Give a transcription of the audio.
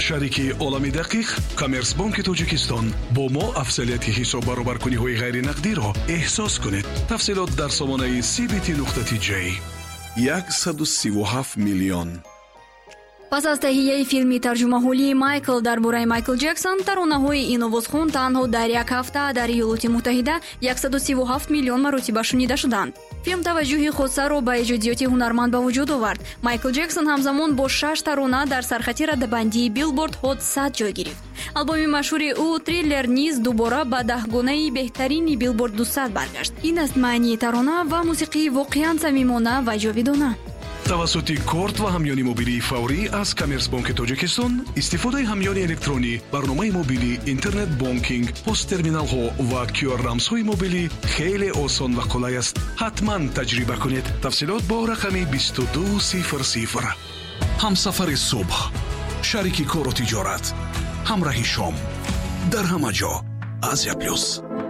шарики олами дақиқ Коммерсбанки Тоҷикистон бо мо афзалияти ҳисоб баробаркуниҳои ғайринақдиро эҳсос кунед. тафсилот дар сомонаи CBT.J 137 миллион. пас аз таҳияи филми тарҷумаҳолии Майкл дар бораи Майкл Ҷексон, таронаҳои ин овозхон танҳо дар як ҳафта дар Иёлоти Муттаҳида 137 миллион маротиба шунида шуданд. филм таваҷҷӯҳи хосаро ба эҷодиёти ҳунарманд ба вуҷуд овард. Майкл Ҷексон ҳамзамон бо 6 тарона дар сархати раддабандии Billboard Hot 100 ҷой гирифт. албоми машҳури ӯ Thriller низ дубора ба 10-гонаи беҳтарини Billboard 200 баргашт. ин аст маънии тарона ва мусиқии воқеан самимона ва ҷовидона. тавассути корт ва ҳамёни мобилии фаврӣ аз Коммерсбанки Тоҷикистон, истифодаи ҳамёни электронӣ, барномаи мобилӣ, интернет бонкинг, посттерминалҳо ва QR-рамзҳои мобилӣ хеле осон ва қулай аст. ҳатман таҷриба кунед. тафсилот бо рақами 2200. ҳамсафари субҳ, шарики кору тиҷорат, ҳамраҳи шом, дар ҳама ҷо. Азия Плюс.